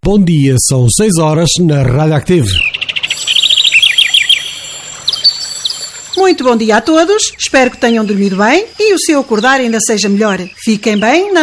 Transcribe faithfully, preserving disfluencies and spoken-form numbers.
Bom dia, são seis horas na Rádio Active. Muito bom dia a todos, espero que tenham dormido bem e o seu acordar ainda seja melhor. Fiquem bem na